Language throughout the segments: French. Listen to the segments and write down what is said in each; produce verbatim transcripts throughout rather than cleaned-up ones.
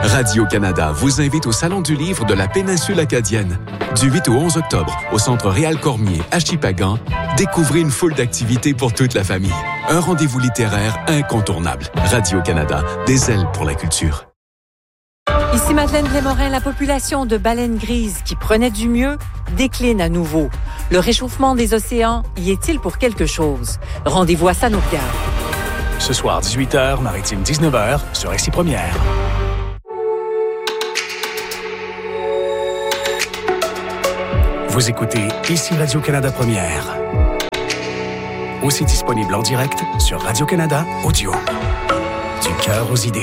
Radio-Canada vous invite au Salon du livre de la péninsule acadienne. Du huit au onze octobre, au Centre Réal Cormier à Shippagan, découvrez une foule d'activités pour toute la famille. Un rendez-vous littéraire incontournable. Radio-Canada, des ailes pour la culture. Ici Madeleine Blais-Morin, la population de baleines grises qui prenait du mieux décline à nouveau. Le réchauffement des océans y est-il pour quelque chose? Rendez-vous à Sanokia. Ce soir, dix-huit heures, Maritime dix-neuf heures, sur X I Première. Vous écoutez ici Radio-Canada Première. Aussi disponible en direct sur Radio-Canada Audio. Du cœur aux idées.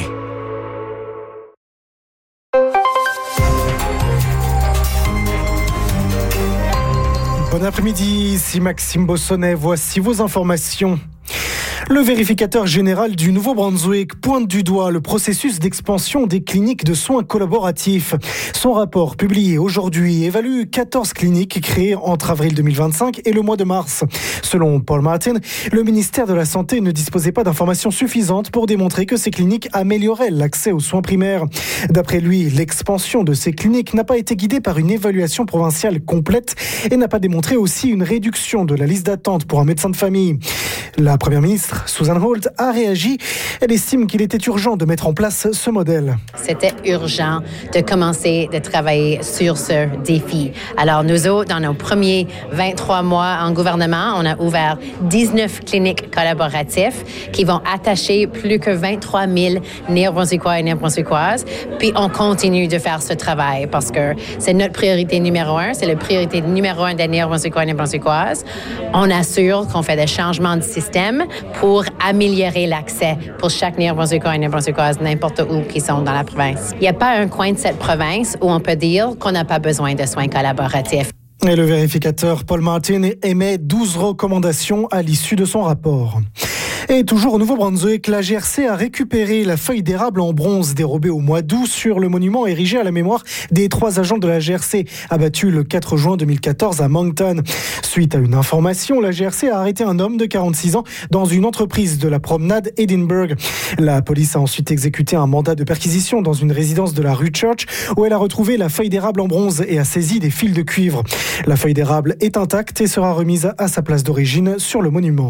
Bon après-midi, ici Maxime Bossonnet. Voici vos informations. Le vérificateur général du Nouveau-Brunswick pointe du doigt le processus d'expansion des cliniques de soins collaboratifs. Son rapport, publié aujourd'hui, évalue quatorze cliniques créées entre avril deux mille vingt-cinq et le mois de mars. Selon Paul Martin, le ministère de la Santé ne disposait pas d'informations suffisantes pour démontrer que ces cliniques amélioraient l'accès aux soins primaires. D'après lui, l'expansion de ces cliniques n'a pas été guidée par une évaluation provinciale complète et n'a pas démontré aussi une réduction de la liste d'attente pour un médecin de famille. La première ministre, Susan Holt, a réagi. Elle estime qu'il était urgent de mettre en place ce modèle. C'était urgent de commencer de travailler sur ce défi. Alors, nous autres, dans nos premiers vingt-trois mois en gouvernement, on a ouvert dix-neuf cliniques collaboratives qui vont attacher plus que vingt-trois mille Néo-Brunswickois et Néo-Brunswickoises. Puis, on continue de faire ce travail parce que c'est notre priorité numéro un. C'est la priorité numéro un des Néo-Brunswickois et Néo-Brunswickoises. On assure qu'on fait des changements de système pour améliorer l'accès pour chaque Néo-Brunswickois et Néo-Brunswickoise n'importe où qui sont dans la province. Il n'y a pas un coin de cette province où on peut dire qu'on n'a pas besoin de soins collaboratifs. Et le vérificateur Paul Martin émet douze recommandations à l'issue de son rapport. Et toujours au Nouveau-Brunswick, la G R C a récupéré la feuille d'érable en bronze dérobée au mois d'août sur le monument érigé à la mémoire des trois agents de la G R C abattus le quatre juin deux mille quatorze à Moncton. Suite à une information, la G R C a arrêté un homme de quarante-six ans dans une entreprise de la promenade Edinburgh. La police a ensuite exécuté un mandat de perquisition dans une résidence de la rue Church où elle a retrouvé la feuille d'érable en bronze et a saisi des fils de cuivre. La feuille d'érable est intacte et sera remise à sa place d'origine sur le monument.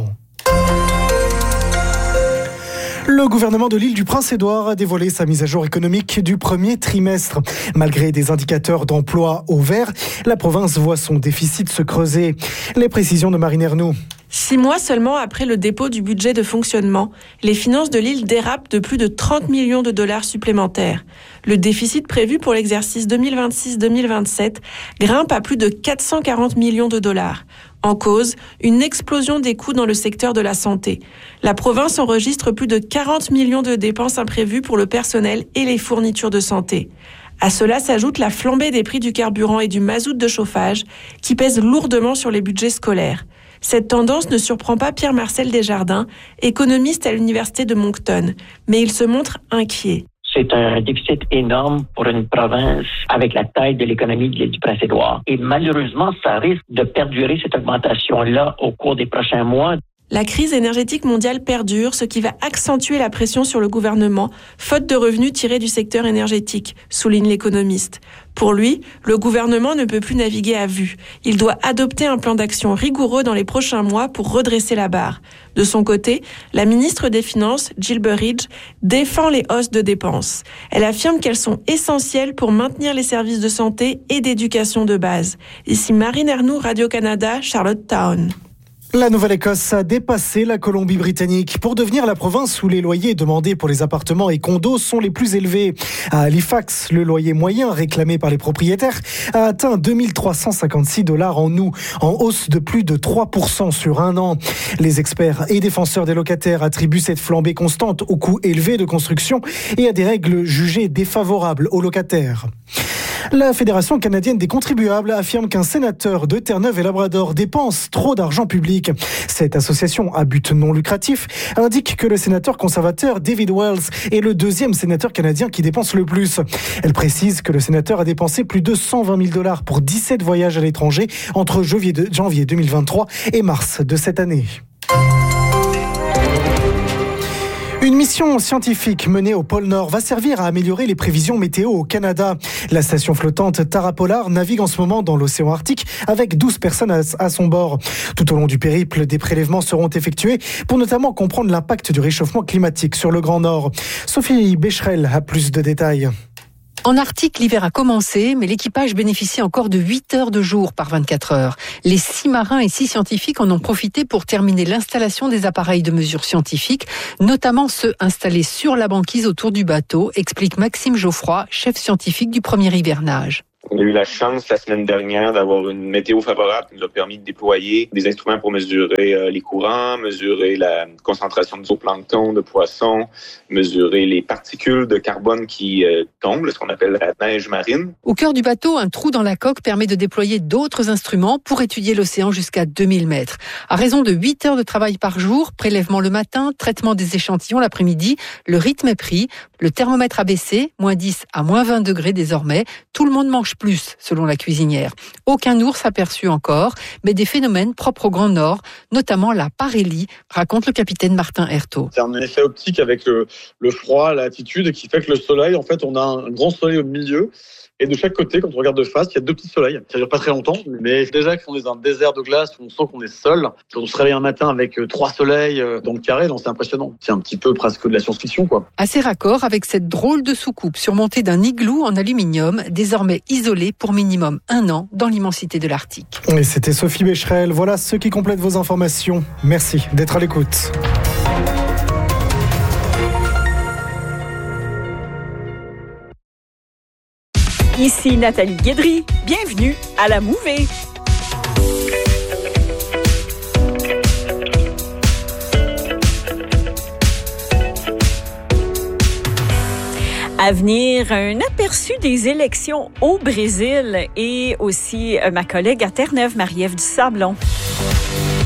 Le gouvernement de l'île du Prince-Édouard a dévoilé sa mise à jour économique du premier trimestre. Malgré des indicateurs d'emploi au vert, la province voit son déficit se creuser. Les précisions de Marine Ernoult. Six mois seulement après le dépôt du budget de fonctionnement, les finances de l'île dérapent de plus de trente millions de dollars supplémentaires. Le déficit prévu pour l'exercice deux mille vingt-six deux mille vingt-sept grimpe à plus de quatre cent quarante millions de dollars. En cause, une explosion des coûts dans le secteur de la santé. La province enregistre plus de quarante millions de dépenses imprévues pour le personnel et les fournitures de santé. À cela s'ajoute la flambée des prix du carburant et du mazout de chauffage qui pèsent lourdement sur les budgets scolaires. Cette tendance ne surprend pas Pierre-Marcel Desjardins, économiste à l'Université de Moncton, mais il se montre inquiet. C'est un déficit énorme pour une province avec la taille de l'économie de l'île du Prince-Édouard. Et malheureusement, ça risque de perdurer cette augmentation-là au cours des prochains mois. La crise énergétique mondiale perdure, ce qui va accentuer la pression sur le gouvernement, faute de revenus tirés du secteur énergétique, souligne l'économiste. Pour lui, le gouvernement ne peut plus naviguer à vue. Il doit adopter un plan d'action rigoureux dans les prochains mois pour redresser la barre. De son côté, la ministre des Finances, Jill Burridge, défend les hausses de dépenses. Elle affirme qu'elles sont essentielles pour maintenir les services de santé et d'éducation de base. Ici Marine Ernoult, Radio-Canada, Charlottetown. La Nouvelle-Écosse a dépassé la Colombie-Britannique pour devenir la province où les loyers demandés pour les appartements et condos sont les plus élevés. À Halifax, le loyer moyen réclamé par les propriétaires a atteint deux mille trois cent cinquante-six dollars en août, en hausse de plus de trois pour cent sur un an. Les experts et défenseurs des locataires attribuent cette flambée constante aux coûts élevés de construction et à des règles jugées défavorables aux locataires. La Fédération canadienne des contribuables affirme qu'un sénateur de Terre-Neuve-et-Labrador dépense trop d'argent public. Cette association à but non lucratif indique que le sénateur conservateur David Wells est le deuxième sénateur canadien qui dépense le plus. Elle précise que le sénateur a dépensé plus de cent vingt mille dollars pour dix-sept voyages à l'étranger entre janvier deux mille vingt-trois et mars de cette année. Une mission scientifique menée au pôle Nord va servir à améliorer les prévisions météo au Canada. La station flottante Tara Polar navigue en ce moment dans l'océan Arctique avec douze personnes à son bord. Tout au long du périple, des prélèvements seront effectués pour notamment comprendre l'impact du réchauffement climatique sur le Grand Nord. Sophie Becherel a plus de détails. En Arctique, l'hiver a commencé, mais l'équipage bénéficie encore de huit heures de jour par vingt-quatre heures. Les six marins et six scientifiques en ont profité pour terminer l'installation des appareils de mesure scientifiques, notamment ceux installés sur la banquise autour du bateau, explique Maxime Geoffroy, chef scientifique du premier hivernage. On a eu la chance la semaine dernière d'avoir une météo favorable qui nous a permis de déployer des instruments pour mesurer euh, les courants, mesurer la concentration de zooplancton, de poissons, mesurer les particules de carbone qui euh, tombent, ce qu'on appelle la neige marine. Au cœur du bateau, un trou dans la coque permet de déployer d'autres instruments pour étudier l'océan jusqu'à deux mille mètres. À raison de huit heures de travail par jour, prélèvement le matin, traitement des échantillons l'après-midi, le rythme est pris, le thermomètre a baissé, moins dix à moins vingt degrés désormais, tout le monde mange plus, selon la cuisinière. Aucun ours aperçu encore, mais des phénomènes propres au Grand Nord, notamment la parélie, raconte le capitaine Martin Hertaud. C'est un effet optique avec le, le froid, la latitude, qui fait que le soleil, en fait, on a un grand soleil au milieu. Et de chaque côté, quand on regarde de face, il y a deux petits soleils. Ça dure pas très longtemps, mais déjà qu'on est dans un désert de glace, on sent qu'on est seul. Quand on se réveille un matin avec trois soleils dans le carré, donc c'est impressionnant. C'est un petit peu presque de la science-fiction, quoi. Assez raccord avec cette drôle de soucoupe surmontée d'un igloo en aluminium, désormais isolé pour minimum un an dans l'immensité de l'Arctique. Et c'était Sophie Becherel. Voilà ce qui complète vos informations. Merci d'être à l'écoute. Ici Nathalie Guédry, bienvenue à la Mouvée. À venir, un aperçu des élections au Brésil et aussi ma collègue à Terre-Neuve, Marie-Ève Dusablon.